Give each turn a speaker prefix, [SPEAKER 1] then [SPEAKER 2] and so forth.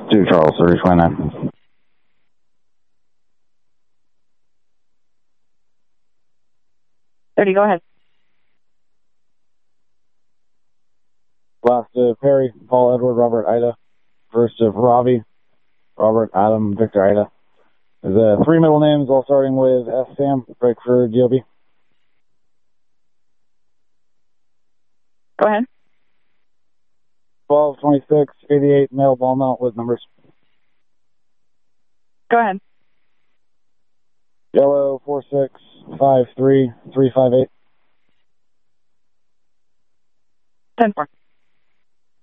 [SPEAKER 1] 2 Charles 329.
[SPEAKER 2] Go ahead.
[SPEAKER 1] Last of Perry, Paul, Edward, Robert, Ida. First of Ravi, Robert, Adam, Victor, Ida. There's 3 middle names, all starting with S. Sam. Break for GOB.
[SPEAKER 2] Go ahead.
[SPEAKER 1] 12, 26, 88, male ball mount with numbers.
[SPEAKER 2] Go ahead.
[SPEAKER 1] Yellow 4653 358.
[SPEAKER 2] 10-4.